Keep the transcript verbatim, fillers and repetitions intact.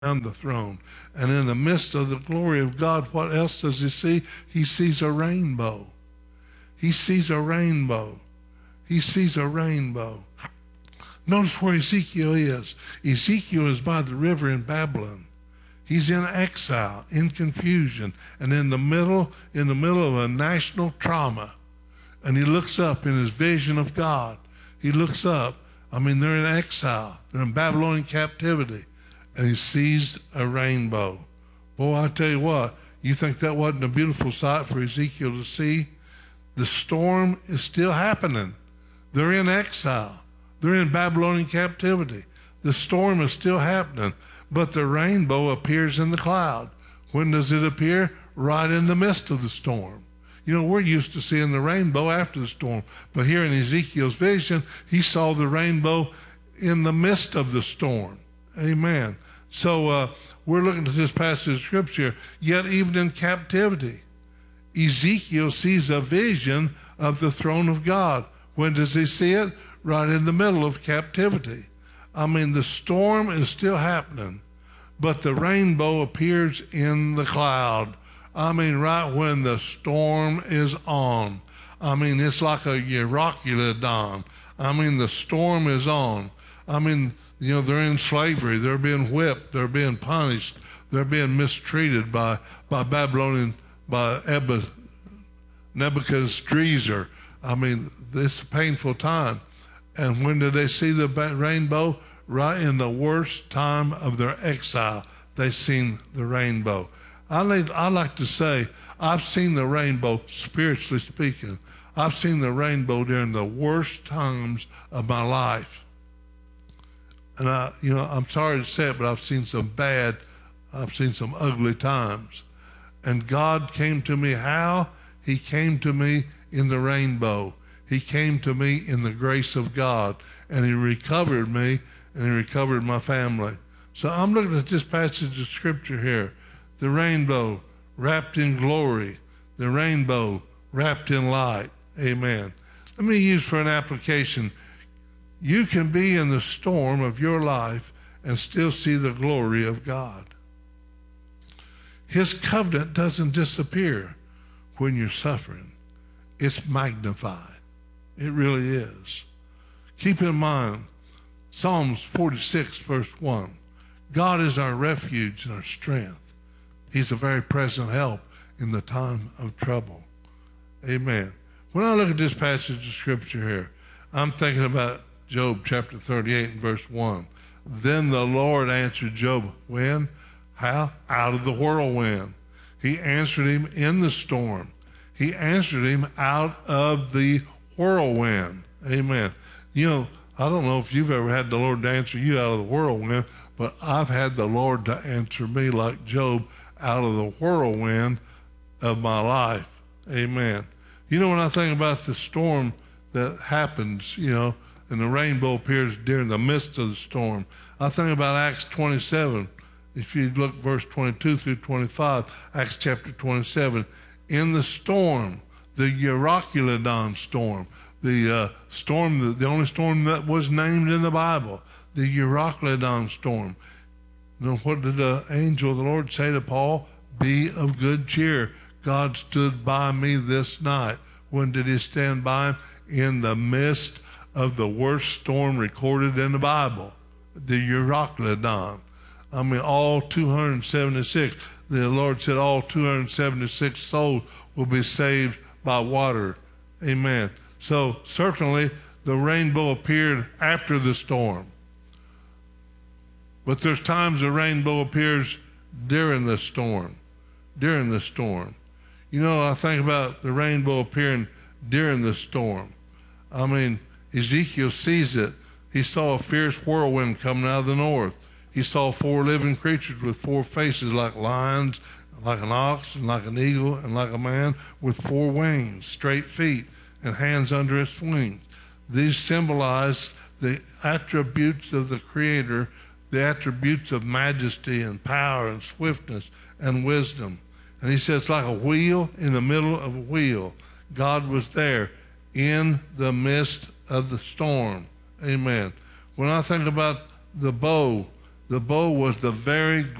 around the throne. And in the midst of the glory of God, what else does he see? He sees a rainbow. He sees a rainbow. He sees a rainbow. Notice where Ezekiel is. Ezekiel is by the river in Babylon. He's in exile, in confusion, and in the middle, in the middle of a national trauma. And he looks up in his vision of God. He looks up. I mean, they're in exile. They're in Babylonian captivity. And he sees a rainbow. Boy, I tell you what, you think that wasn't a beautiful sight for Ezekiel to see? The storm is still happening. They're in exile. They're in Babylonian captivity. The storm is still happening, but the rainbow appears in the cloud. When does it appear? Right in the midst of the storm. You know, we're used to seeing the rainbow after the storm, but here in Ezekiel's vision, he saw the rainbow in the midst of the storm. Amen. So uh, we're looking at this passage of Scripture, yet even in captivity, Ezekiel sees a vision of the throne of God. When does he see it? Right in the middle of captivity. I mean, the storm is still happening, but the rainbow appears in the cloud. I mean, right when the storm is on. I mean, it's like a Euroclydon. I mean, the storm is on. I mean, you know, they're in slavery. They're being whipped. They're being punished. They're being mistreated by, by Babylonian, by Ebba, Nebuchadnezzar. I mean, it's a painful time. And when did they see the rainbow? Right in the worst time of their exile, they seen the rainbow. I, need, I like to say, I've seen the rainbow, spiritually speaking. I've seen the rainbow during the worst times of my life. And I, you know, I'm sorry to say it, but I've seen some bad, I've seen some ugly times. And God came to me how? He came to me in the rainbow. He came to me in the grace of God, and he recovered me, and he recovered my family. So I'm looking at this passage of Scripture here. The rainbow wrapped in glory. The rainbow wrapped in light. Amen. Let me use for an application. You can be in the storm of your life and still see the glory of God. His covenant doesn't disappear when you're suffering. It's magnified. It really is. Keep in mind, Psalms forty-six, verse one. God is our refuge and our strength. He's a very present help in the time of trouble. Amen. When I look at this passage of Scripture here, I'm thinking about Job chapter thirty-eight and verse one. Then the Lord answered Job, when? How? Out of the whirlwind. He answered him in the storm. He answered him out of the whirlwind. Amen. You know, I don't know if you've ever had the Lord to answer you out of the whirlwind, but I've had the Lord to answer me like Job out of the whirlwind of my life. Amen. You know, when I think about the storm that happens, you know, and the rainbow appears during the midst of the storm, I think about Acts twenty-seven. If you look verse twenty-two through twenty-five, Acts chapter twenty-seven, in the storm, the Euroclydon storm, the uh, storm, the, the only storm that was named in the Bible, the Euroclydon storm. You know, what did the angel of the Lord say to Paul? Be of good cheer. God stood by me this night. When did he stand by him? In the midst of the worst storm recorded in the Bible, the Euroclydon. I mean, all two hundred seventy-six. The Lord said all two hundred seventy-six souls will be saved by water. Amen. So certainly the rainbow appeared after the storm. But there's times the rainbow appears during the storm. During the storm. You know, I think about the rainbow appearing during the storm. I mean, Ezekiel sees it. He saw a fierce whirlwind coming out of the north. He saw four living creatures with four faces like lions, like an ox, and like an eagle, and like a man with four wings, straight feet, and hands under its wings. These symbolize the attributes of the Creator, the attributes of majesty and power and swiftness and wisdom. And he said it's like a wheel in the middle of a wheel. God was there in the midst of the storm. Amen. When I think about the bow, The bow was the very